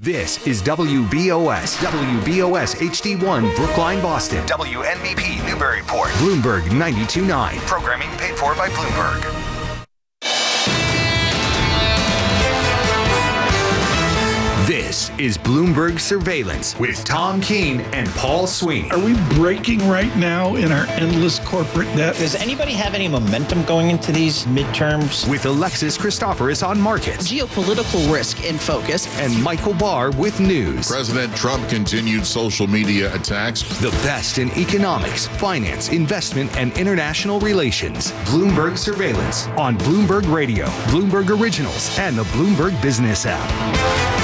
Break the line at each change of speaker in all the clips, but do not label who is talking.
This is WBOS HD1 Brookline, Boston. WNBP Newburyport. Bloomberg 92.9. Programming paid for by Bloomberg. This is Bloomberg Surveillance with Tom Keene and Paul Sweeney.
Are we breaking right now in our endless corporate debt?
Does anybody have any momentum going into these midterms?
With Alexis Christoforous on markets.
Geopolitical risk in focus.
And Michael Barr with news.
President Trump continued social media attacks.
The best in economics, finance, investment, and international relations. Bloomberg Surveillance on Bloomberg Radio, Bloomberg Originals, and the Bloomberg Business app.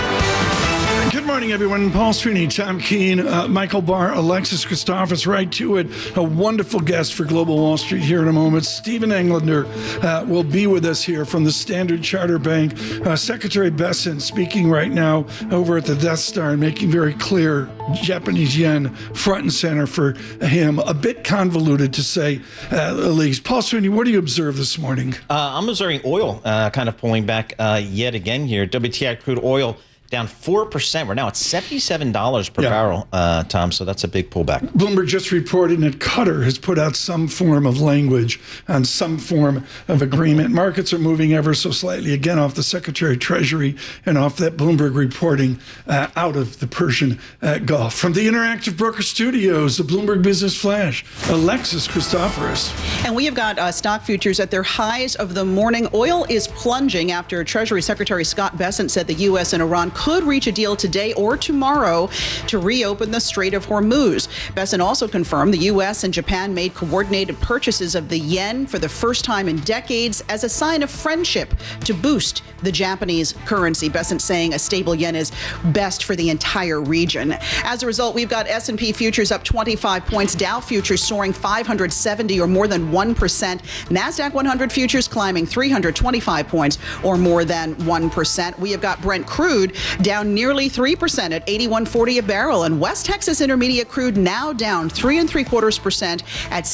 Good morning, everyone. Paul Sweeney, Tom Keene, Michael Barr, Alexis Christoforous, right to it. A wonderful guest for Global Wall Street here in a moment. Stephen Englander will be with us here from the Standard Chartered Bank. Secretary Bessent speaking right now over at the Death Star and making very clear Japanese yen front and center for him. A bit convoluted to say the least. Paul Sweeney, what do you observe this morning?
I'm observing oil kind of pulling back yet again here. WTI crude oil down 4%. We're now at $77 per barrel, Tom, so that's a big pullback.
Bloomberg just reported that Qatar has put out some form of language on some form of agreement. Markets are moving ever so slightly, again, off the Secretary of Treasury and off that Bloomberg reporting out of the Persian Gulf. From the Interactive Broker Studios, the Bloomberg Business Flash, Alexis Christoforous.
And we have got stock futures at their highs of the morning. Oil is plunging after Treasury Secretary Scott Bessent said the U.S. and Iran could reach a deal today or tomorrow to reopen the Strait of Hormuz. Bessent also confirmed the U.S. and Japan made coordinated purchases of the yen for the first time in decades as a sign of friendship to boost the Japanese currency. Bessent saying a stable yen is best for the entire region. As a result, we've got S&P futures up 25 points, Dow futures soaring 570 or more than 1%, NASDAQ 100 futures climbing 325 points or more than 1%. We have got Brent crude down nearly 3% at $81.40 a barrel, and West Texas Intermediate crude now down 3.75% at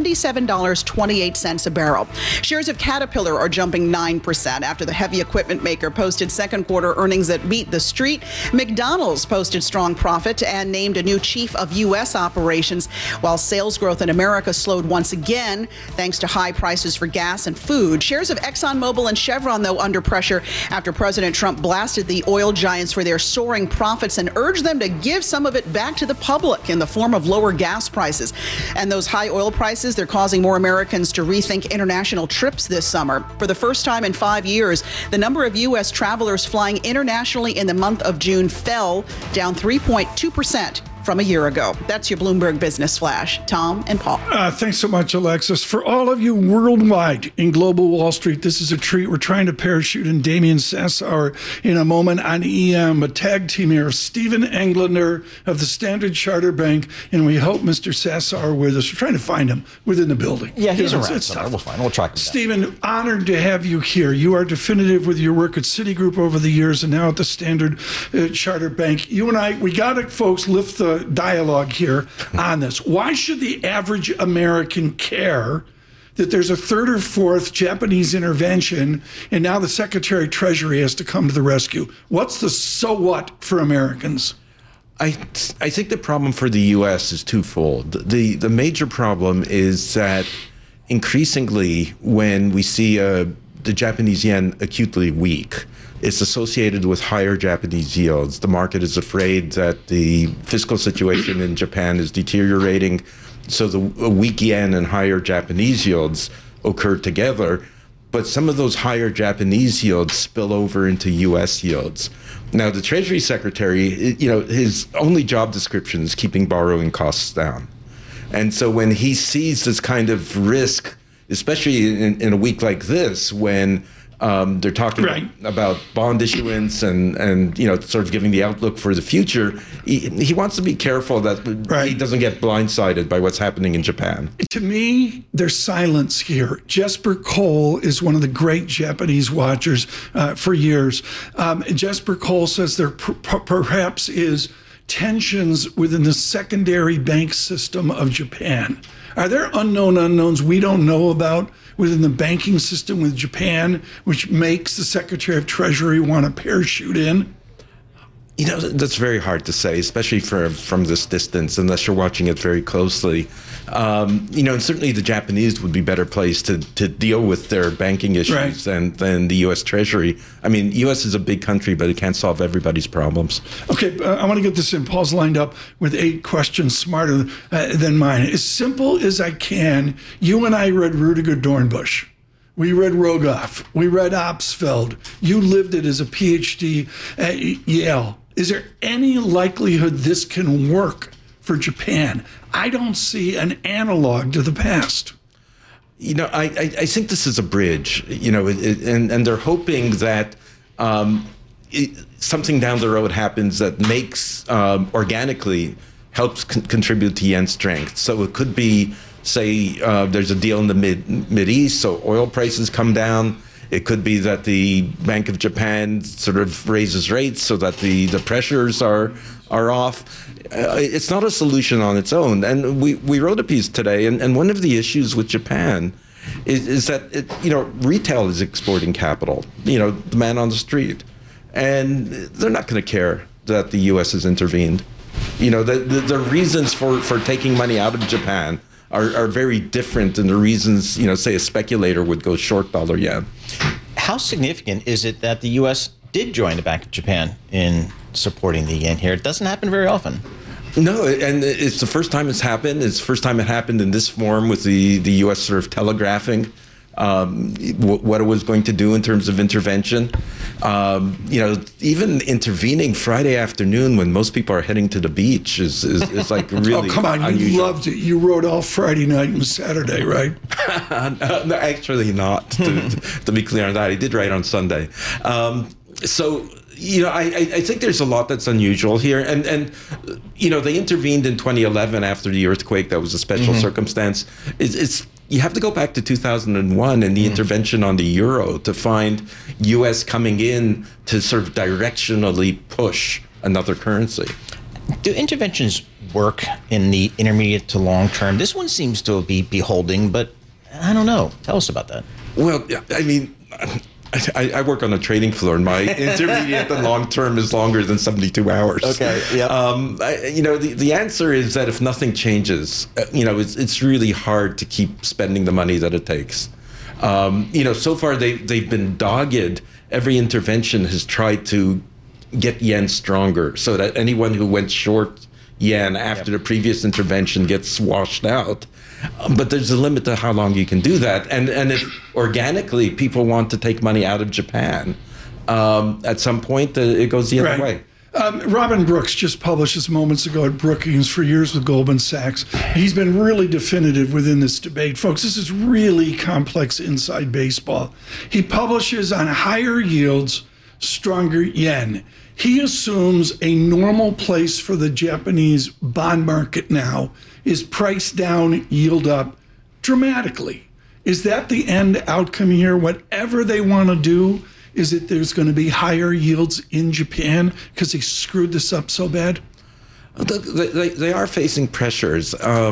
$77.28 a barrel. Shares of Caterpillar are jumping 9% after the heavy equipment maker posted second quarter earnings that beat the street. McDonald's posted strong profit and named a new chief of U.S. operations, while sales growth in America slowed once again thanks to high prices for gas and food. Shares of ExxonMobil and Chevron, though, under pressure after President Trump blasted the oil giants for their soaring profits and urged them to give some of it back to the public in the form of lower gas prices. And those high oil prices, they're causing more Americans to rethink international trips this summer. For the first time in 5 years, the number of U.S. travelers flying internationally in the month of June fell, down 3.2% from a year ago. That's your Bloomberg Business Flash. Tom and Paul.
Thanks so much, Alexis. For all of you worldwide in Global Wall Street, this is a treat. We're trying to parachute in Damien Sassower in a moment on EM, a tag team here of Stephen Englander of the Standard Chartered Bank, and we hope Mr. Sassower with us. We're trying to find him within the building.
Yeah, he's around.
It's tough.
We'll find him. We'll track him down.
Stephen, honored to have you here. You are definitive with your work at Citigroup over the years and now at the Standard Chartered Bank. You and I, we got to, folks, lift the dialogue here on this. Why should the average American care that there's a third or fourth Japanese intervention and now the Secretary of Treasury has to come to the rescue? What's the so what for Americans?
I think the problem for the U.S. is twofold. The major problem is that increasingly when we see the Japanese yen acutely weak, it's associated with higher Japanese yields. The market is afraid that the fiscal situation in Japan is deteriorating, so the weak yen and higher Japanese yields occur together. But some of those higher Japanese yields spill over into U.S. yields. Now, the Treasury Secretary, his only job description is keeping borrowing costs down. And so when he sees this kind of risk, especially in a week like this, when they're talking about bond issuance and sort of giving the outlook for the future, he wants to be careful that he doesn't get blindsided by what's happening in Japan.
To me, there's silence here. Jesper Cole is one of the great Japanese watchers for years. Jesper Cole says there perhaps is tensions within the secondary bank system of Japan. Are there unknown unknowns we don't know about within the banking system with Japan, which makes the Secretary of Treasury want to parachute in?
That's very hard to say, especially from this distance, unless you're watching it very closely. And certainly the Japanese would be better placed to deal with their banking issues than the U.S. Treasury. I mean, U.S. is a big country, but it can't solve everybody's problems.
Okay, I want to get this in. Paul's lined up with 8 questions smarter than mine. As simple as I can, you and I read Rudiger Dornbusch. We read Rogoff. We read Opsfeld. You lived it as a PhD at Yale. Is there any likelihood this can work for Japan? I don't see an analog to the past.
I think this is a bridge, and they're hoping that something down the road happens that makes organically helps contribute to yen strength. So it could be, say, there's a deal in the Mid East, so oil prices come down. It could be that the Bank of Japan sort of raises rates so that the pressures are off. It's not a solution on its own. And we wrote a piece today, and one of the issues with Japan is that retail is exporting capital. The man on the street, and they're not going to care that the U.S. has intervened. The reasons for taking money out of Japan are very different than the reasons, say a speculator would go short dollar yen.
How significant is it that the U.S. did join the Bank of Japan in supporting the yen here? It doesn't happen very often.
No, and it's the first time it's happened. It's the first time it happened in this form with the U.S. sort of telegraphing what it was going to do in terms of intervention. Even intervening Friday afternoon when most people are heading to the beach is like really
oh, come on,
unusual.
You loved it. You wrote all Friday night and Saturday, right?
No, actually not, to be clear on that. I did write on Sunday. I think there's a lot that's unusual here. And they intervened in 2011 after the earthquake. That was a special circumstance. You have to go back to 2001 and the intervention on the euro to find U.S. coming in to sort of directionally push another currency.
Do interventions work in the intermediate to long term? This one seems to be holding, but I don't know. Tell us about that.
Well, I mean, I work on a trading floor, and my intermediate and long term is longer than 72 hours.
Okay. Yeah.
The answer is that if nothing changes, it's really hard to keep spending the money that it takes. So far they've been dogged. Every intervention has tried to get yen stronger, so that anyone who went short yen after the previous intervention gets washed out. But there's a limit to how long you can do that. And if organically people want to take money out of Japan, at some point it goes the other way.
Robin Brooks just published this moments ago at Brookings for years with Goldman Sachs. He's been really definitive within this debate. Folks, this is really complex inside baseball. He publishes on higher yields, stronger yen. He assumes a normal place for the Japanese bond market now is price down, yield up dramatically. Is that the end outcome here? Whatever they want to do, is it there's going to be higher yields in Japan because they screwed this up so bad?
They are facing pressures.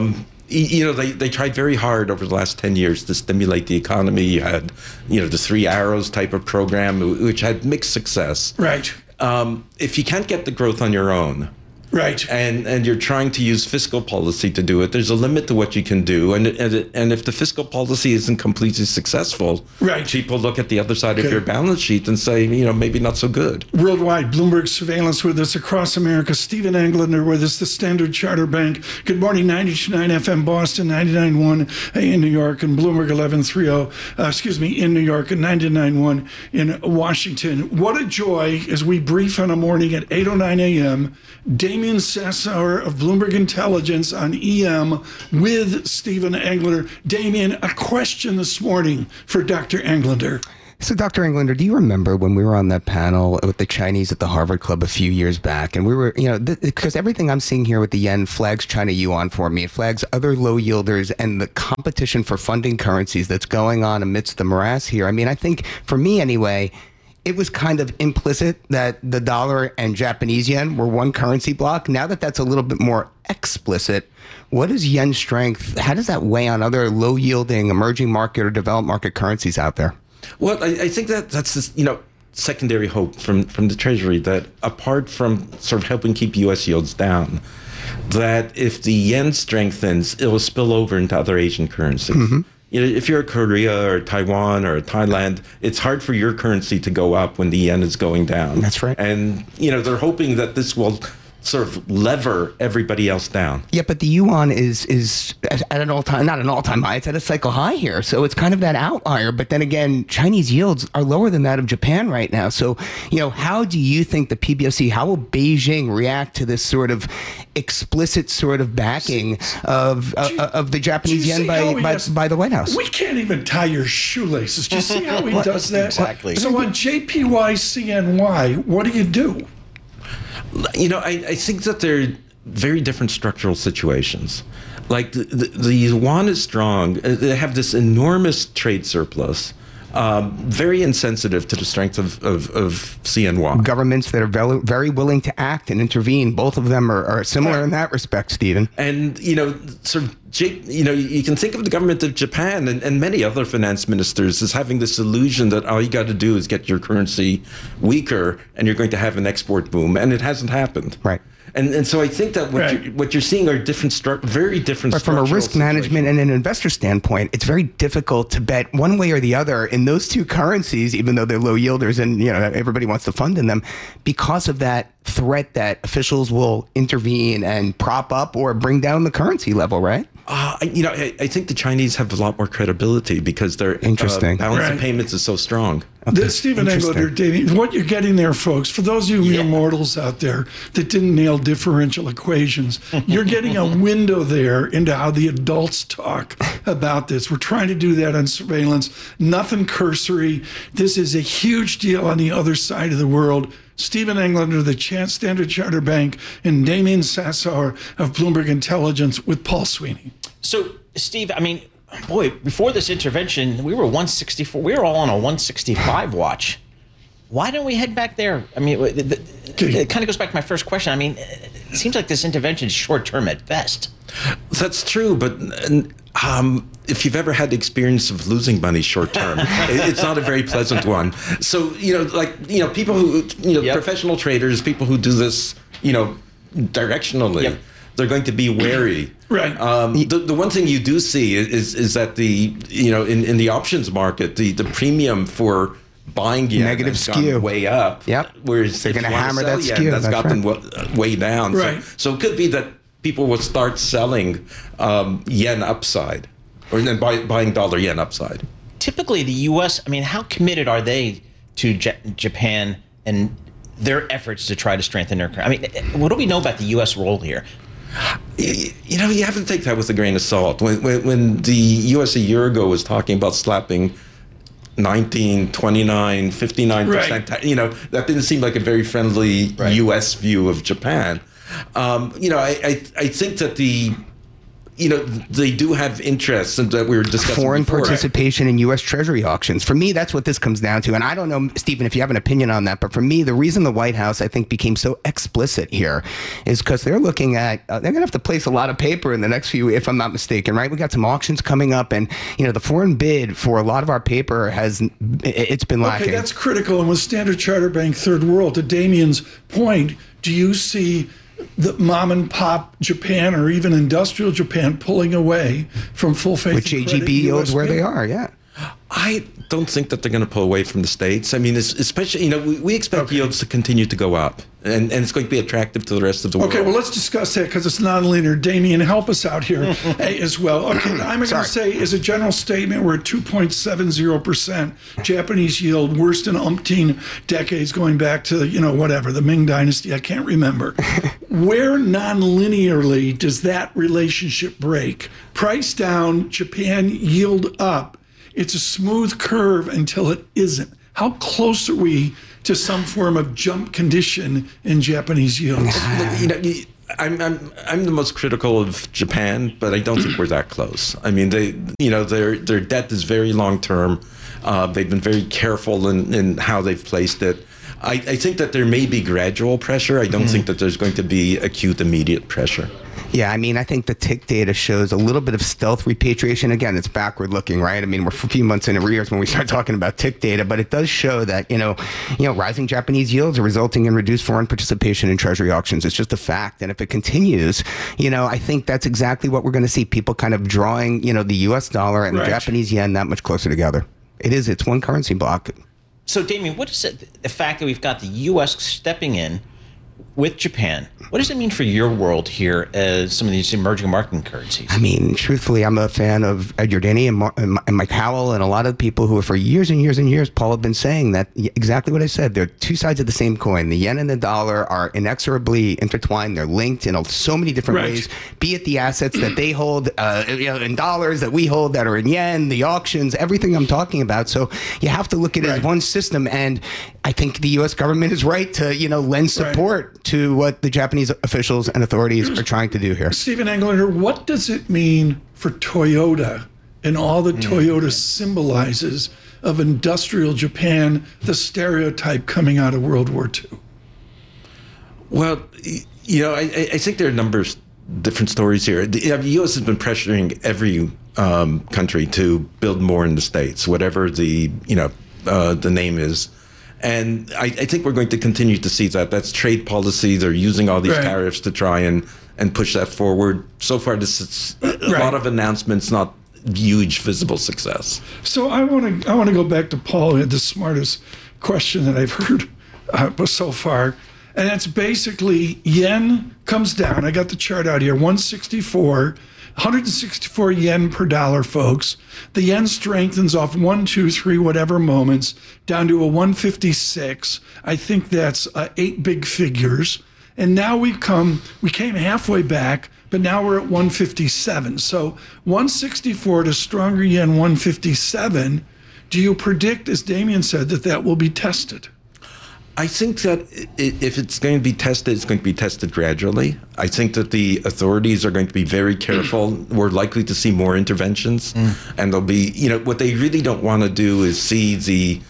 They tried very hard over the last 10 years to stimulate the economy. You had, the 3 Arrows type of program, which had mixed success.
Right.
If you can't get the growth on your own,
right,
and you're trying to use fiscal policy to do it, there's a limit to what you can do. And if the fiscal policy isn't completely successful,
right,
people look at the other side of your balance sheet and say, maybe not so good.
Worldwide, Bloomberg Surveillance with us across America. Stephen Englander with us, the Standard Chartered Bank. Good morning, 92.9 FM Boston, 99.1 in New York, and Bloomberg 1130, in New York, and 99.1 in Washington. What a joy as we brief on a morning at 8:09 a.m. Damien Sassower of Bloomberg Intelligence on EM with Stephen Englander. Damien, a question this morning for Dr. Englander.
So, Dr. Englander, do you remember when we were on that panel with the Chinese at the Harvard Club a few years back? And we were, because everything I'm seeing here with the yen flags China yuan for me. It flags other low yielders and the competition for funding currencies that's going on amidst the morass here. I mean, I think for me anyway, it was kind of implicit that the dollar and Japanese yen were one currency block. Now that that's a little bit more explicit, what is yen strength? How does that weigh on other low-yielding emerging market or developed market currencies out there?
Well, I think that's just, secondary hope from the Treasury that apart from sort of helping keep U.S. yields down, that if the yen strengthens, it will spill over into other Asian currencies. You know, if you're Korea or Taiwan or Thailand, it's hard for your currency to go up when the yen is going down.
That's right.
And, you know, they're hoping that this will sort of lever everybody else down.
Yeah, but the yuan is at an all-time, not an all-time high, it's at a cycle high here. So it's kind of that outlier. But then again, Chinese yields are lower than that of Japan right now. So, you know, how do you think the PBOC, how will Beijing react to this sort of explicit sort of backing of the Japanese yen by the White House?
We can't even tie your shoelaces. Do you see how he does that?
Exactly.
So on JPY, CNY, what do?
You know, I think that they're very different structural situations. Like the yuan is strong. They have this enormous trade surplus, very insensitive to the strength of CNY.
Governments that are very willing to act and intervene. Both of them are similar in that respect, Stephen.
And, you know, sort of, you know, you can think of the government of Japan and many other finance ministers as having this illusion that all you got to do is get your currency weaker and you're going to have an export boom. And it hasn't happened.
Right.
And so I think that what you're seeing are very different.
But from a risk management and an investor standpoint, it's very difficult to bet one way or the other in those two currencies, even though they're low yielders and, you know, everybody wants to fund in them, because of that threat that officials will intervene and prop up or bring down the currency level, right?
You know, I think the Chinese have a lot more credibility because their balance of payments is so strong.
Stephen Englander, what you're getting there, folks, for those of you mere mortals out there that didn't nail differential equations, you're getting a window there into how the adults talk about this. We're trying to do that on surveillance. Nothing cursory. This is a huge deal on the other side of the world. Stephen Englander, the Standard Chartered Bank, and Damien Sassower of Bloomberg Intelligence with Paul Sweeney.
So, Steve, I mean, boy, before this intervention, we were 164. We were all on a 165 watch. Why don't we head back there? I mean, it kind of goes back to my first question. I mean, it seems like this intervention is short-term at best.
That's true, but if you've ever had the experience of losing money short-term, it's not a very pleasant one. So, you know, like, you know, people who, you know, professional traders, people who do this, you know, directionally, they're going to be wary.
Right.
The one thing you do see is that you know, in the options market, the premium for buying yen
negative
has
skew
gone way up.
Yep.
Whereas
they're
if
going to
you want
hammer
to sell
that
yen,
skew.
that's gotten way down.
Right.
So it could be that people will start selling yen upside, or then buying dollar yen upside.
Typically, the U.S., I mean, how committed are they to Japan and their efforts to try to strengthen their currency? I mean, what do we know about the U.S. role here?
You know, you have to take that with a grain of salt. When the U.S. a year ago was talking about slapping 19, 29, 59%, you know, that didn't seem like a very friendly U.S. view of Japan. You know, I think that you know, they do have interests that we were discussing
foreign
before.
participation in U.S. Treasury auctions. For me, that's what this comes down to. And I don't know, Stephen, if you have an opinion on that, but for me, the reason the White House, I think, became so explicit here is because they're looking at, they're going to have to place a lot of paper in the next few, if I'm not mistaken, right? We got some auctions coming up, and, you know, the foreign bid for a lot of our paper it's been lacking.
Okay, that's critical. And with Standard Chartered Bank Third World, to Damien's point, do you see the mom and pop Japan or even industrial Japan pulling away from full faith
with JGB yields where they are? Yeah.
I don't think that they're going to pull away from the States. I mean, especially, you know, we expect yields to continue to go up, and it's going to be attractive to the rest of the world.
Okay, well, let's discuss that because it's non-linear. Damien, help us out here as well. Okay, I'm going to say, as a general statement, we're at 2.70% Japanese yield, worst in umpteen decades, going back to, you know, whatever, the Ming Dynasty, I can't remember. Where non-linearly does that relationship break? Price down, Japan yield up. It's a smooth curve until it isn't. How close are we to some form of jump condition in Japanese yields?
You know, I'm the most critical of Japan, but I don't think we're that close. I mean, their debt is very long term. They've been very careful in how they've placed it. I think that there may be gradual pressure. I don't think that there's going to be acute, immediate pressure.
Yeah, I mean, I think the tick data shows a little bit of stealth repatriation. Again, it's backward looking, right? I mean, we're a few months in arrears when we start talking about tick data, but it does show that, rising Japanese yields are resulting in reduced foreign participation in treasury auctions. It's just a fact. And if it continues, I think that's exactly what we're going to see. People kind of drawing, the US dollar and the Japanese yen that much closer together. It's one currency block.
So, Damien, what is it, the fact that we've got the U.S. stepping in with Japan, what does it mean for your world here as some of these emerging market currencies?
I mean, truthfully, I'm a fan of Ed Yardeni and Mike Powell and a lot of people who for years and years and years, Paul, have been saying that exactly what I said. They're two sides of the same coin. The yen and the dollar are inexorably intertwined. They're linked in so many different ways, be it the assets that they hold in dollars that we hold that are in yen, the auctions, everything I'm talking about. So you have to look at it as one system. And I think the U.S. government is right to, lend support to what the Japanese officials and authorities are trying to do here.
Stephen Englander, what does it mean for Toyota and all that Toyota symbolizes of industrial Japan, the stereotype coming out of World War II?
Well, I think there are different stories here. The U.S. has been pressuring every country to build more in the States, whatever the name is. And I think we're going to continue to see that. That's trade policy. They're using all these tariffs to try and push that forward. So far, this is a lot of announcements, not huge visible success.
So I want to go back to Paul. The smartest question that I've heard so far, and it's basically yen comes down. I got the chart out here, 164 yen per dollar, folks. The yen strengthens off 1, 2, 3, whatever moments down to a 156. I think that's 8 big figures. And now we came halfway back, but now we're at 157. So 164 to stronger yen 157. Do you predict, as Damien said, that will be tested?
I think that if it's going to be tested, it's going to be tested gradually. I think that the authorities are going to be very careful. We're likely to see more interventions. And they'll be, what they really don't want to do is see the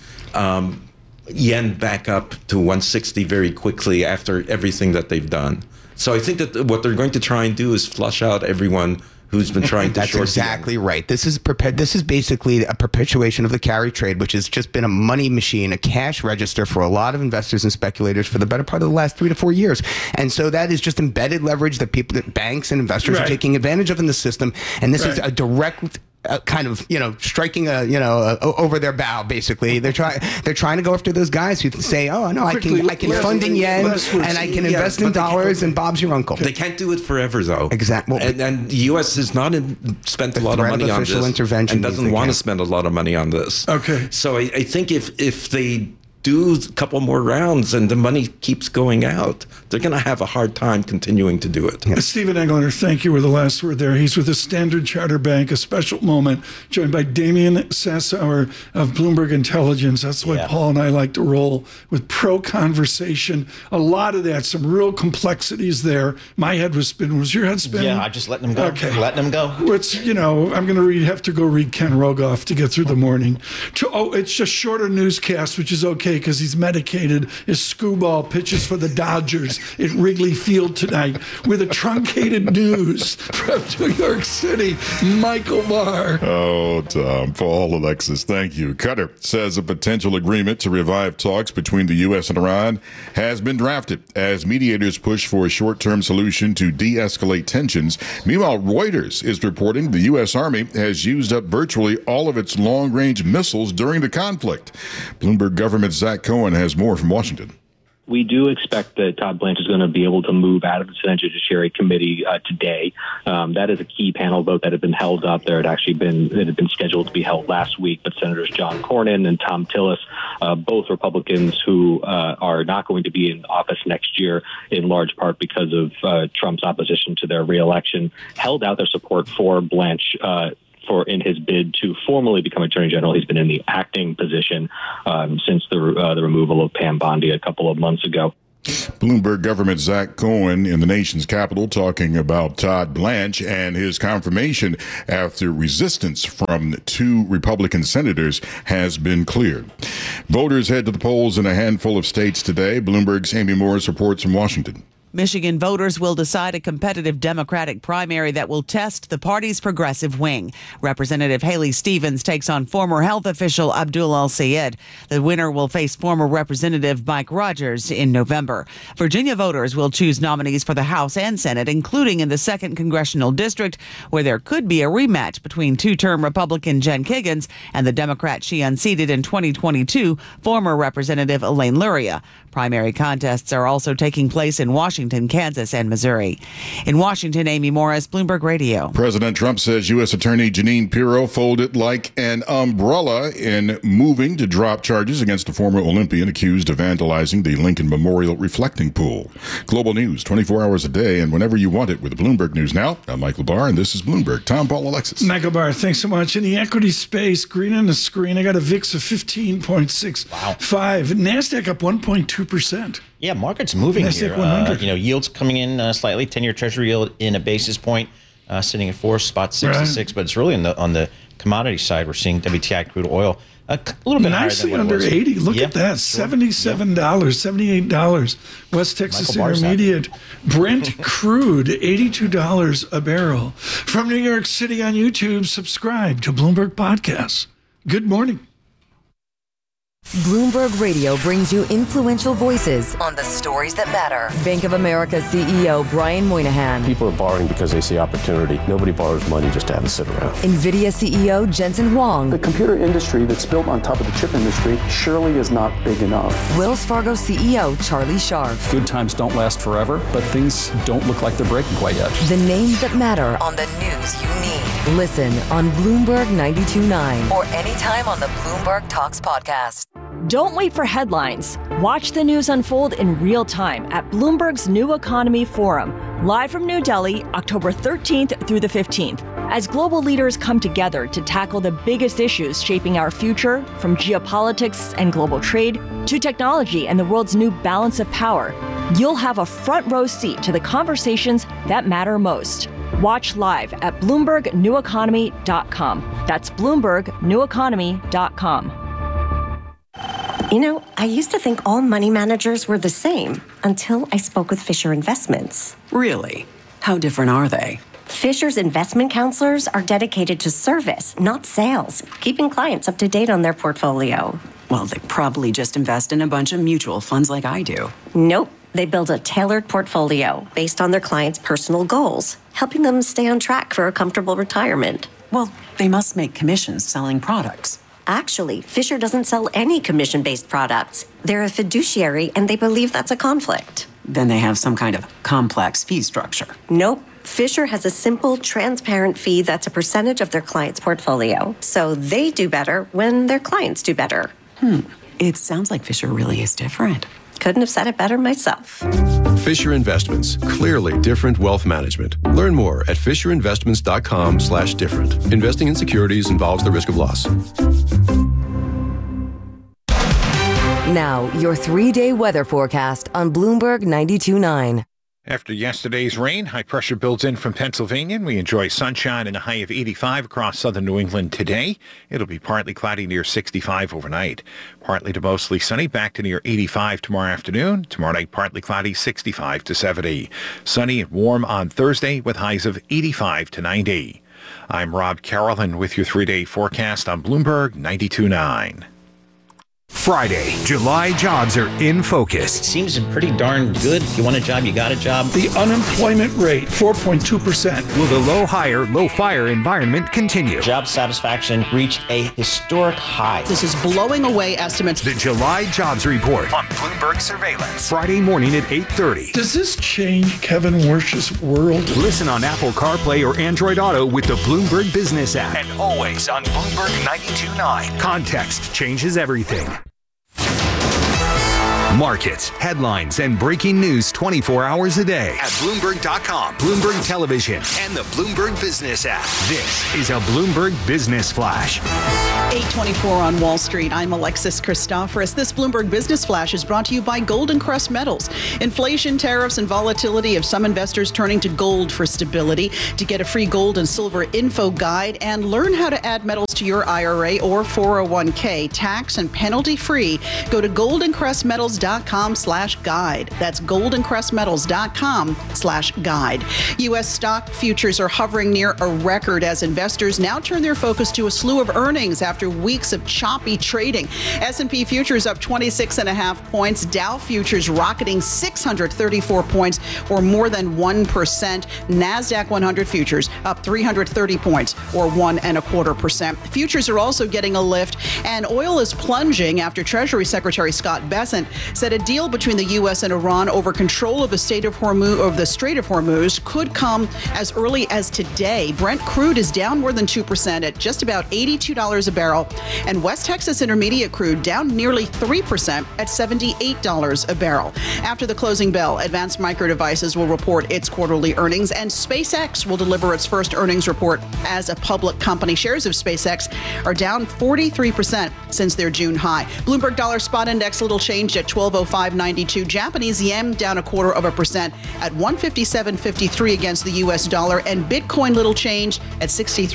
yen back up to 160 very quickly after everything that they've done. So I think that what they're going to try and do is flush out everyone who's been trying to
That's exactly right. This is basically a perpetuation of the carry trade, which has just been a money machine, a cash register for a lot of investors and speculators for the better part of the last 3 to 4 years. And so that is just embedded leverage that banks and investors are taking advantage of in the system. And this is a direct kind of striking over their bow. Basically, they're trying to go after those guys who say, "Oh no, I can fund in yen and I can invest in dollars," and Bob's your uncle.
They can't do it forever, though.
Exactly.
And the U.S. has not spent a lot of money on this, and doesn't want to spend a lot of money on this.
Okay.
So I think if they do a couple more rounds and the money keeps going out, they're going to have a hard time continuing to do it.
Stephen Englander, thank you. We're the last word there. He's with the Standard Chartered Bank, a special moment, joined by Damien Sassower of Bloomberg Intelligence. That's the way Paul and I like to roll, with pro-conversation. A lot of that, some real complexities there. My head was spinning. Was your head spinning?
Yeah, I just letting them go.
Okay.
Letting them go.
It's, I'm going to have to go read Ken Rogoff to get through the morning. It's just shorter newscast, which is okay because he's medicated. His screwball pitches for the Dodgers at Wrigley Field tonight with a truncated news from New York City. Michael Barr.
Oh, Tom, Paul, Alexis, thank you. Qatar says a potential agreement to revive talks between the U.S. and Iran has been drafted as mediators push for a short-term solution to de-escalate tensions. Meanwhile, Reuters is reporting the U.S. Army has used up virtually all of its long-range missiles during the conflict. Bloomberg government Zach Cohen has more from Washington.
We do expect that Todd Blanche is going to be able to move out of the Senate Judiciary Committee today. That is a key panel vote that had been held up. It had been scheduled to be held last week, but Senators John Cornyn and Tom Tillis, both Republicans who are not going to be in office next year, in large part because of Trump's opposition to their reelection, held out their support for Blanche in his bid to formally become Attorney General. He's been in the acting position since the removal of Pam Bondi a couple of months ago.
Bloomberg government Zach Cohen in the nation's capital talking about Todd Blanche and his confirmation after resistance from 2 Republican senators has been cleared. Voters head to the polls in a handful of states today. Bloomberg's Amy Morris reports from Washington.
Michigan voters will decide a competitive Democratic primary that will test the party's progressive wing. Representative Haley Stevens takes on former health official Abdul El-Sayed. The winner will face former Representative Mike Rogers in November. Virginia voters will choose nominees for the House and Senate, including in the 2nd Congressional District, where there could be a rematch between two-term Republican Jen Kiggans and the Democrat she unseated in 2022, former Representative Elaine Luria. Primary contests are also taking place in Washington, Kansas, and Missouri. In Washington, Amy Morris, Bloomberg Radio.
President Trump says U.S. Attorney Jeanine Pirro folded like an umbrella in moving to drop charges against a former Olympian accused of vandalizing the Lincoln Memorial reflecting pool. Global news 24 hours a day and whenever you want it with Bloomberg News Now. I'm Michael Barr, and this is Bloomberg. Tom, Paul, Alexis.
Michael Barr, thanks so much. In the equity space, green on the screen, I got a VIX of 15.65. Wow. NASDAQ up 1.2%.
Yeah, market's moving
NASDAQ
here.
100.
Yields coming in slightly. 10-year Treasury yield in a basis point, sitting at 4.66. Right. But it's really on the commodity side. We're seeing WTI crude oil a little bit
nicely
higher than what
under
it was.
80. Look at that, $77, $78. West Texas Intermediate. Brent crude, $82 a barrel. From New York City on YouTube, subscribe to Bloomberg Podcasts. Good morning.
Bloomberg Radio brings you influential voices on the stories that matter. Bank of America CEO Brian Moynihan.
People are borrowing because they see opportunity. Nobody borrows money just to have it sit around.
NVIDIA CEO Jensen Huang.
The computer industry that's built on top of the chip industry surely is not big enough.
Wells Fargo CEO Charlie Scharf.
Good times don't last forever, but things don't look like they're breaking quite yet.
The names that matter on the news you need. Listen on Bloomberg 92.9 or anytime on the Bloomberg Talks podcast.
Don't wait for headlines. Watch the news unfold in real time at Bloomberg's New Economy Forum, live from New Delhi, October 13th through the 15th, as global leaders come together to tackle the biggest issues shaping our future, from geopolitics and global trade to technology and the world's new balance of power. You'll have a front row seat to the conversations that matter most. Watch live at BloombergNewEconomy.com. That's BloombergNewEconomy.com.
You know, I used to think all money managers were the same until I spoke with Fisher Investments.
Really? How different are they?
Fisher's investment counselors are dedicated to service, not sales, keeping clients up to date on their portfolio.
Well, they probably just invest in a bunch of mutual funds like I do.
Nope. They build a tailored portfolio based on their clients' personal goals, helping them stay on track for a comfortable retirement.
Well, they must make commissions selling products.
Actually, Fisher doesn't sell any commission-based products. They're a fiduciary, and they believe that's a conflict.
Then they have some kind of complex fee structure.
Nope. Fisher has a simple, transparent fee that's a percentage of their client's portfolio. So they do better when their clients do better.
It sounds like Fisher really is different.
Couldn't have said it better myself.
Fisher Investments. Clearly different wealth management. Learn more at FisherInvestments.com/different. Investing in securities involves the risk of loss.
Now, your 3-day weather forecast on Bloomberg 92.9.
After yesterday's rain, high pressure builds in from Pennsylvania, and we enjoy sunshine and a high of 85 across southern New England today. It'll be partly cloudy near 65 overnight. Partly to mostly sunny, back to near 85 tomorrow afternoon. Tomorrow night, partly cloudy, 65 to 70. Sunny and warm on Thursday with highs of 85 to 90. I'm Rob Carroll, with your 3-day forecast on Bloomberg 92.9.
Friday, July jobs are in focus.
Seems pretty darn good. If you want a job, you got a job.
The unemployment rate, 4.2%.
Will the low hire, low fire environment continue?
Job satisfaction reached a historic high.
This is blowing away estimates.
The July jobs report on Bloomberg Surveillance. Friday morning at 8:30.
Does this change Kevin Wersch's world?
Listen on Apple CarPlay or Android Auto with the Bloomberg Business app. And always on Bloomberg 92.9. Context changes everything. Markets, headlines, and breaking news 24 hours a day at Bloomberg.com, Bloomberg Television, and the Bloomberg Business app. This is a Bloomberg Business Flash.
8:24 on Wall Street. I'm Alexis Christoforous. This Bloomberg Business Flash is brought to you by Golden Crest Metals. Inflation, tariffs, and volatility have some investors turning to gold for stability. To get a free gold and silver info guide and learn how to add metals to your IRA or 401k, tax and penalty free, go to goldencrestmetals.com goldencrestmetals.com/guide. That's goldencrestmetals.com/guide. U.S. stock futures are hovering near a record as investors now turn their focus to a slew of earnings after weeks of choppy trading. S&P futures up 26.5 points. Dow futures rocketing 634 points, or more than 1%. NASDAQ 100 futures up 330 points, or 1.25%. Futures are also getting a lift, and oil is plunging after Treasury Secretary Scott Bessent said a deal between the U.S. and Iran over control of the Strait of Hormuz could come as early as today. Brent crude is down more than 2% at just about $82 a barrel, and West Texas Intermediate crude down nearly 3% at $78 a barrel. After the closing bell, Advanced Micro Devices will report its quarterly earnings, and SpaceX will deliver its first earnings report as a public company. Shares of SpaceX are down 43% since their June high. Bloomberg Dollar Spot Index little changed at 1205.92. Japanese yen down 0.25% at 157.53 against the U.S. dollar, and Bitcoin little change at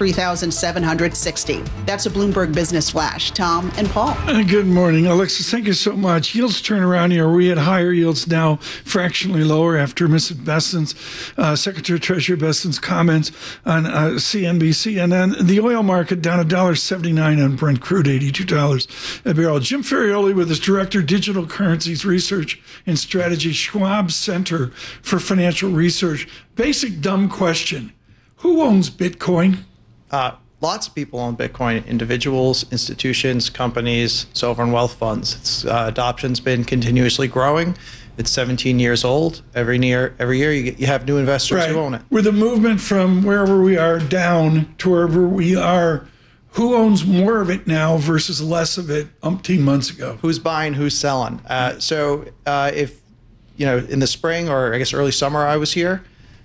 63,760. That's a Bloomberg Business Flash. Tom and Paul.
Good morning, Alexis. Thank you so much. Yields turn around here. We had higher yields, now fractionally lower after Mrs. Bessent's, Secretary of Treasury Bessent's comments on CNBC. And then the oil market down $1.79 on Brent crude, $82 a barrel. Jim Ferrioli with his Director, Digital Currencies Research and Strategy, Schwab Center for Financial Research. Basic dumb question. Who owns Bitcoin?
Lots of people own Bitcoin, individuals, institutions, companies, sovereign wealth funds. Its adoption's been continuously growing. It's 17 years old. Every year you have new investors who own it.
With the movement from wherever we are down to wherever we are, who owns more of it now versus less of it umpteen months ago?
Who's buying, who's selling? So if, in the spring or I guess early summer I was here,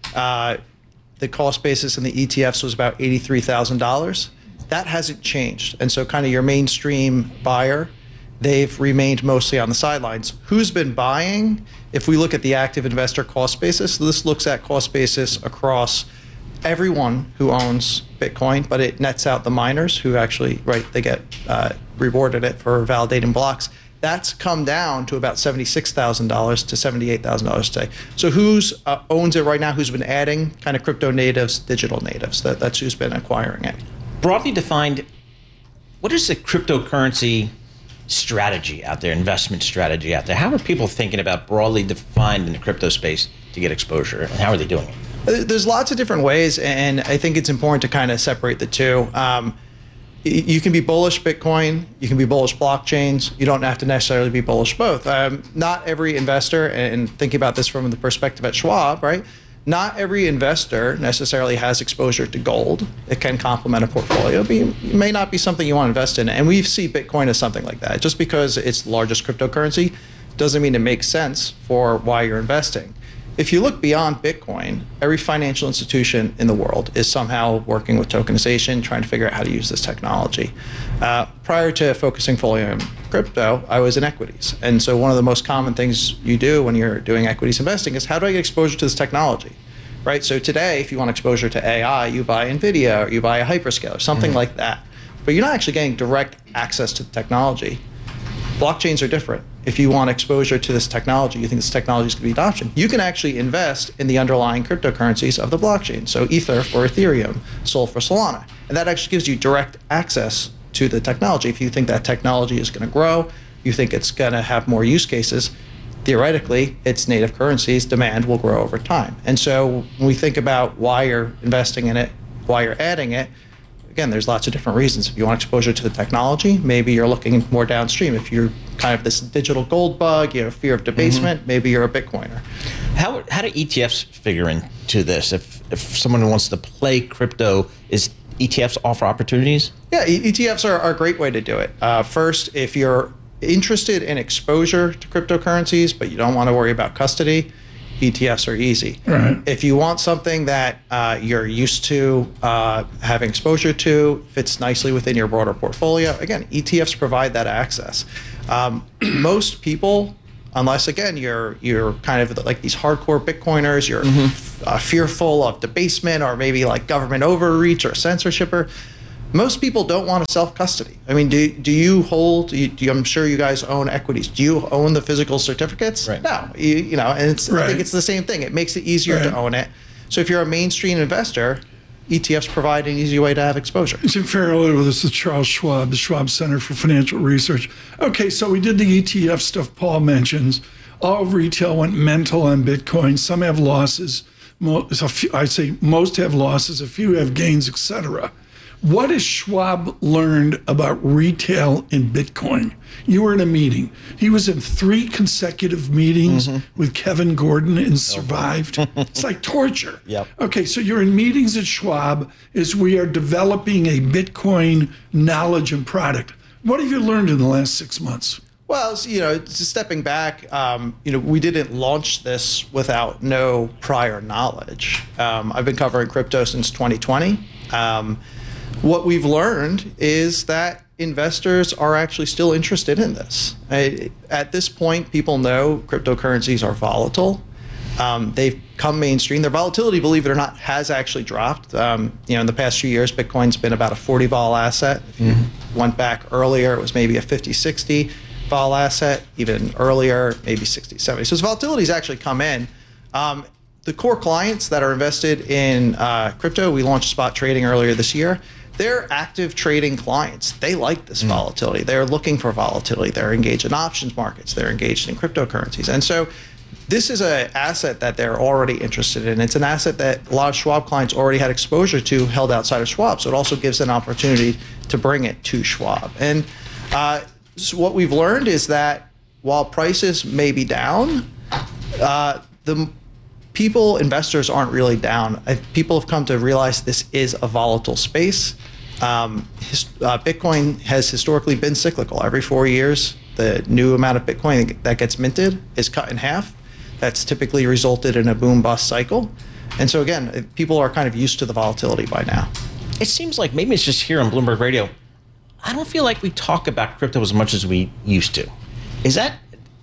the cost basis in the ETFs was about $83,000. That hasn't changed. And so kind of your mainstream buyer, they've remained mostly on the sidelines. Who's been buying? If we look at the active investor cost basis, this looks at cost basis across everyone who owns Bitcoin, but it nets out the miners who actually, they get rewarded it for validating blocks. That's come down to about $76,000 to $78,000 today. So who's owns it right now? Who's been adding kind of crypto natives, digital natives? That's who's been acquiring it.
Broadly defined, what is the cryptocurrency strategy out there, investment strategy out there? How are people thinking about broadly defined in the crypto space to get exposure, and how are they doing it?
There's lots of different ways, and I think it's important to kind of separate the two. You can be bullish Bitcoin, you can be bullish blockchains, you don't have to necessarily be bullish both. Not every investor, and thinking about this from the perspective at Schwab, not every investor necessarily has exposure to gold. It can complement a portfolio, but it may not be something you want to invest in. And we see Bitcoin as something like that. Just because it's the largest cryptocurrency doesn't mean it makes sense for why you're investing. If you look beyond Bitcoin, every financial institution in the world is somehow working with tokenization, trying to figure out how to use this technology. Prior to focusing fully on crypto, I was in equities. And so one of the most common things you do when you're doing equities investing is, how do I get exposure to this technology? So today, if you want exposure to AI, you buy NVIDIA, or you buy a hyperscaler, something like that. But you're not actually getting direct access to the technology. Blockchains are different. If you want exposure to this technology, you think this technology is going to be adoption, you can actually invest in the underlying cryptocurrencies of the blockchain. So Ether for Ethereum, Sol for Solana. And that actually gives you direct access to the technology. If you think that technology is going to grow, you think it's going to have more use cases, theoretically, its native currencies demand will grow over time. And so when we think about why you're investing in it, why you're adding it, again, there's lots of different reasons. If you want exposure to the technology, maybe you're looking more downstream. If you're kind of this digital gold bug, you have fear of debasement, maybe you're a Bitcoiner.
How do ETFs figure into this? If someone wants to play crypto, is ETFs offer opportunities?
Yeah, ETFs are a great way to do it. First, if you're interested in exposure to cryptocurrencies, but you don't want to worry about custody, ETFs are easy. Right. If you want something that you're used to having exposure to, fits nicely within your broader portfolio, again, ETFs provide that access. Most people, unless again you're kind of like these hardcore Bitcoiners, you're fearful of debasement or maybe like government overreach or censorship, Most people don't want to self-custody. I mean, do you hold? I'm sure you guys own equities. Do you own the physical certificates?
Right.
No. You know, and I think it's the same thing. It makes it easier to own it. So if you're a mainstream investor, ETFs provide an easy way to have exposure.
Jim Farrell with us at Charles Schwab, the Schwab Center for Financial Research. Okay, so we did the ETF stuff Paul mentions. All of retail went mental on Bitcoin. Some have losses. I'd say most have losses. A few have gains, etc. What has Schwab learned about retail in Bitcoin? You were in a meeting. He was in 3 consecutive meetings with Kevin Gordon and survived. It's like torture.
Yep.
Okay, so you're in meetings at Schwab as we are developing a Bitcoin knowledge and product. What have you learned in the last 6 months?
Well, just stepping back, we didn't launch this without no prior knowledge. I've been covering crypto since 2020. What we've learned is that investors are actually still interested in this. At this point, people know cryptocurrencies are volatile. They've come mainstream. Their volatility, believe it or not, has actually dropped. In the past few years, Bitcoin's been about a 40 vol asset. If you went back earlier, it was maybe a 50, 60 vol asset. Even earlier, maybe 60, 70. So its volatility's actually come in. The core clients that are invested in crypto, we launched spot trading earlier this year. They're active trading clients. They like this volatility. They're looking for volatility. They're engaged in options markets. They're engaged in cryptocurrencies. And so this is an asset that they're already interested in. It's an asset that a lot of Schwab clients already had exposure to held outside of Schwab. So it also gives an opportunity to bring it to Schwab. And so what we've learned is that while prices may be down, the investors aren't really down. People have come to realize this is a volatile space. Bitcoin has historically been cyclical. Every 4 years, the new amount of Bitcoin that gets minted is cut in half. That's typically resulted in a boom-bust cycle. And so again, people are kind of used to the volatility by now.
It seems like maybe it's just here on Bloomberg Radio. I don't feel like we talk about crypto as much as we used to. Is that,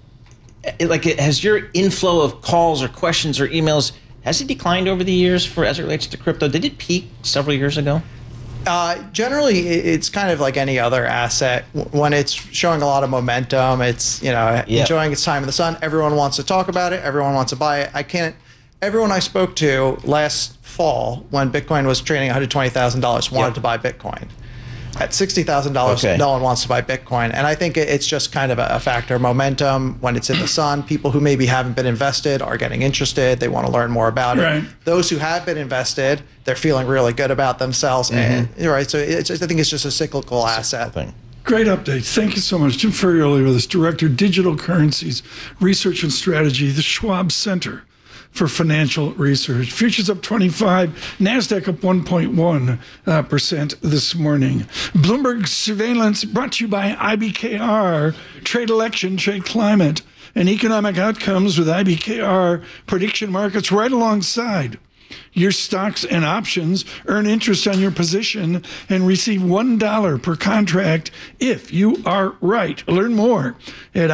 has your inflow of calls or questions or emails, has it declined over the years as it relates to crypto? Did it peak several years ago?
Generally, it's kind of like any other asset. When it's showing a lot of momentum, it's enjoying its time in the sun. Everyone wants to talk about it. Everyone wants to buy it. Everyone I spoke to last fall when Bitcoin was trading $120,000 wanted to buy Bitcoin. At $60,000, no one wants to buy Bitcoin. And I think it's just kind of a factor of momentum. When it's in the sun, people who maybe haven't been invested are getting interested. They want to learn more about it. Those who have been invested, they're feeling really good about themselves. And so I think it's just a cyclical asset.
Great update. Thank you so much. Jim Ferrioli with us, Director, Digital Currencies, Research and Strategy, the Schwab Center for Financial Research. Futures up 25, NASDAQ up 1.1% this morning. Bloomberg Surveillance brought to you by IBKR. Trade election, trade climate, and economic outcomes with IBKR prediction markets right alongside your stocks and options. Earn interest on your position and receive $1 per contract if you are right. Learn more at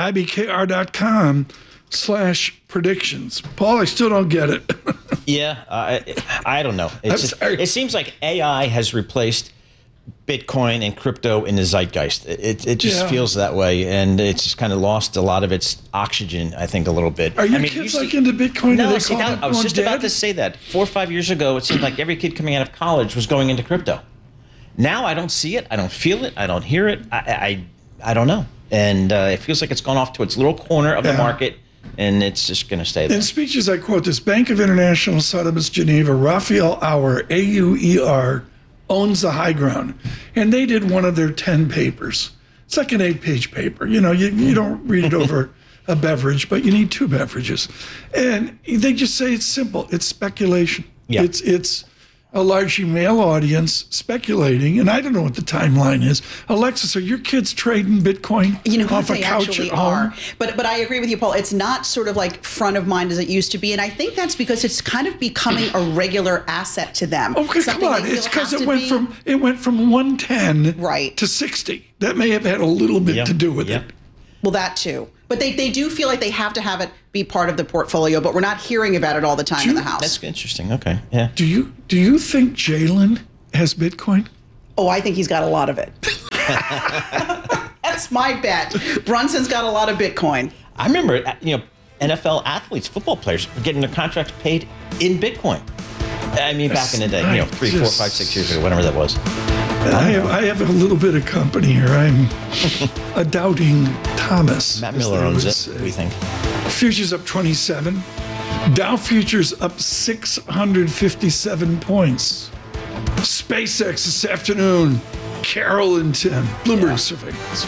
ibkr.com/predictions. Paul, I still don't get it.
I don't know. It seems like AI has replaced Bitcoin and crypto in the zeitgeist. It just feels that way, and it's just kind of lost a lot of its oxygen, I think, a little bit.
Are your kids into Bitcoin?
No, I was just about to say that. 4 or 5 years ago, it seemed like every kid coming out of college was going into crypto. Now I don't see it. I don't feel it. I don't hear it. I don't know. And it feels like it's gone off to its little corner of the market, and it's just going to stay there.
In speeches, I quote this: Bank of International Settlements, Geneva, Raphael Auer, AUER, owns the high ground. And they did one of their 10 papers. It's like an 8-page paper. You don't read it over a beverage, but you need 2 beverages. And they just say it's simple. It's speculation.
Yeah.
It's a largely male audience speculating, and I don't know what the timeline is. Alexis, are your kids trading Bitcoin off a couch at home?
But I agree with you, Paul. It's not sort of like front of mind as it used to be, and I think that's because it's kind of becoming a regular asset to them.
Okay, come on. It's because it went from 110 to 60. That may have had a little bit to do with it.
Well, that too. But they do feel like they have to have it be part of the portfolio, but we're not hearing about it all the time in the house.
That's interesting. Okay. Yeah.
Do you think Jalen has Bitcoin?
Oh, I think he's got a lot of it. That's my bet. Brunson's got a lot of Bitcoin.
I remember, NFL athletes, football players, getting their contracts paid in Bitcoin. I mean, back in the day, 3, 4, 5, 6 years ago, whatever that was.
I have a little bit of company here. I'm a doubting Thomas.
Matt Miller owns it, we think.
Futures up 27. Dow futures up 657 points. SpaceX this afternoon. Carol and Tim. Bloomberg Surveillance.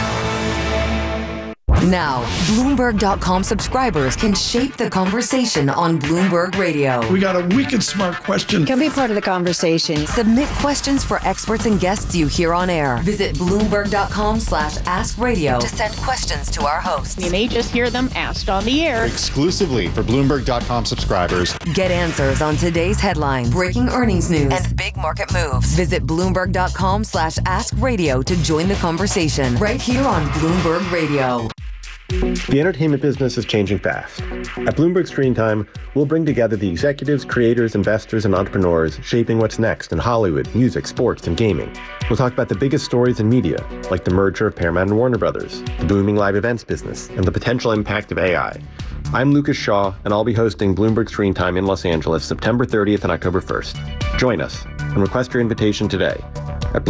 Now, Bloomberg.com subscribers can shape the conversation on Bloomberg Radio.
We got a wicked smart question.
Can be part of the conversation. Submit questions for experts and guests you hear on air. Visit Bloomberg.com/AskRadio to send questions to our hosts.
You may just hear them asked on the air.
Exclusively for Bloomberg.com subscribers.
Get answers on today's headlines, breaking earnings news, and big market moves. Visit Bloomberg.com/AskRadio to join the conversation right here on Bloomberg Radio.
The entertainment business is changing fast. At Bloomberg Screen Time, we'll bring together the executives, creators, investors, and entrepreneurs shaping what's next in Hollywood, music, sports, and gaming. We'll talk about the biggest stories in media, like the merger of Paramount and Warner Brothers, the booming live events business, and the potential impact of AI. I'm Lucas Shaw, and I'll be hosting Bloomberg Screen Time in Los Angeles September 30th and October 1st. Join us and request your invitation today at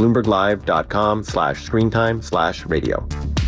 bloomberglive.com/screentime/radio.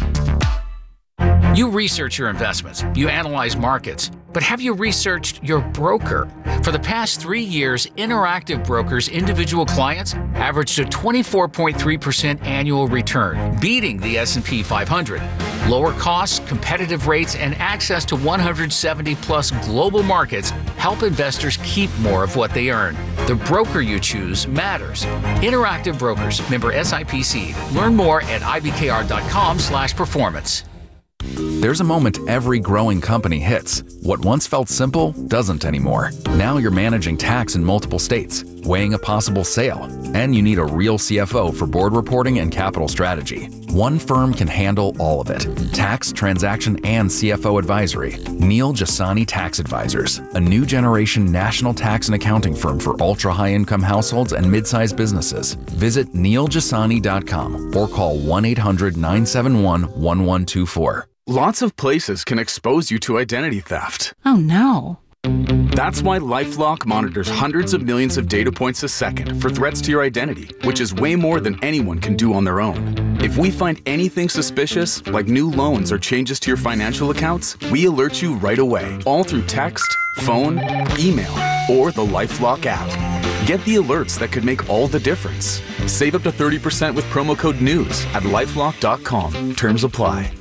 You research your investments, you analyze markets, but have you researched your broker? For the past 3 years, Interactive Brokers' individual clients averaged a 24.3% annual return, beating the S&P 500. Lower costs, competitive rates, and access to 170-plus global markets help investors keep more of what they earn. The broker you choose matters. Interactive Brokers, member SIPC. Learn more at ibkr.com/performance.
There's a moment every growing company hits. What once felt simple doesn't anymore. Now you're managing tax in multiple states, weighing a possible sale, and you need a real CFO for board reporting and capital strategy. One firm can handle all of it. Tax, transaction, and CFO advisory. Neil Jasani Tax Advisors, a new generation national tax and accounting firm for ultra-high income households and mid-sized businesses. Visit neiljasani.com or call 1-800-971-1124.
Lots of places can expose you to identity theft.
Oh no.
That's why LifeLock monitors hundreds of millions of data points a second for threats to your identity, which is way more than anyone can do on their own. If we find anything suspicious, like new loans or changes to your financial accounts, we alert you right away, all through text, phone, email, or the LifeLock app. Get the alerts that could make all the difference. Save up to 30% with promo code NEWS at LifeLock.com. Terms apply.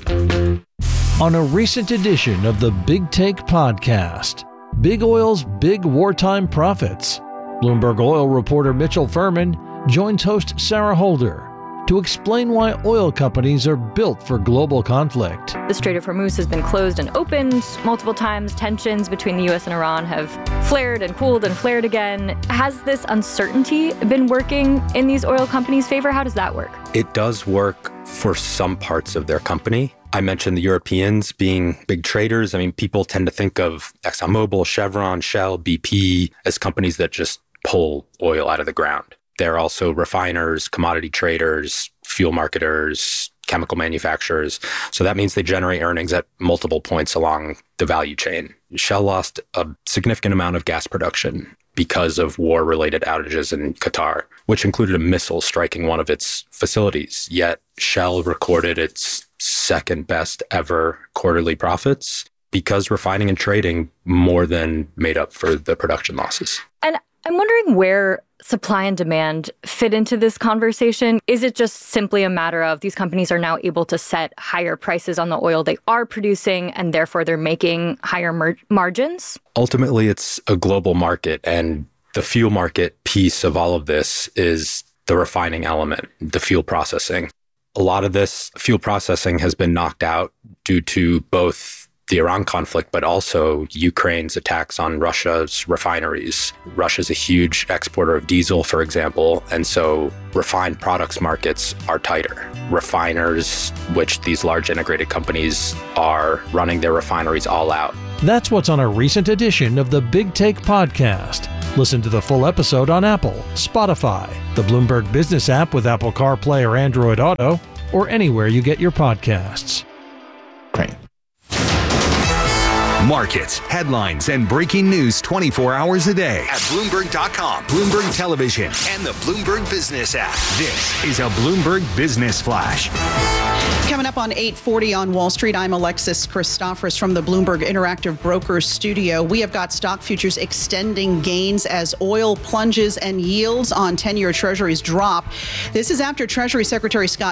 On a recent edition of the Big Take podcast, Big Oil's big wartime profits. Bloomberg oil reporter Mitchell Furman joins host Sarah Holder to explain why oil companies are built for global conflict.
The Strait of Hormuz has been closed and opened multiple times. Tensions between the U.S. and Iran have flared and cooled and flared again. Has this uncertainty been working in these oil companies' favor? How does that work?
It does work for some parts of their company. I mentioned the Europeans being big traders. I mean, people tend to think of ExxonMobil, Chevron, Shell, BP as companies that just pull oil out of the ground. They're also refiners, commodity traders, fuel marketers, chemical manufacturers. So that means they generate earnings at multiple points along the value chain. Shell lost a significant amount of gas production because of war-related outages in Qatar, which included a missile striking one of its facilities. Yet Shell recorded its second best ever quarterly profits because refining and trading more than made up for the production losses.
And I'm wondering where supply and demand fit into this conversation. Is it just simply a matter of these companies are now able to set higher prices on the oil they are producing and therefore they're making higher margins?
Ultimately, it's a global market, and the fuel market piece of all of this is the refining element, the fuel processing. A lot of this fuel processing has been knocked out due to both the Iran conflict, but also Ukraine's attacks on Russia's refineries. Russia's a huge exporter of diesel, for example, and so refined products markets are tighter. Refiners, which these large integrated companies are running their refineries all out.
That's what's on a recent edition of the Big Take podcast. Listen to the full episode on Apple, Spotify, the Bloomberg Business app with Apple CarPlay or Android Auto, or anywhere you get your podcasts.
Great.
Markets, headlines, and breaking news 24 hours a day at Bloomberg.com, Bloomberg Television, and the Bloomberg Business app. This is a Bloomberg Business Flash.
Coming up on 8:40 on Wall Street, I'm Alexis Christoforous from the Bloomberg Interactive Brokers studio. We have got stock futures extending gains as oil plunges and yields on 10-year treasuries drop. This is after Treasury Secretary Scott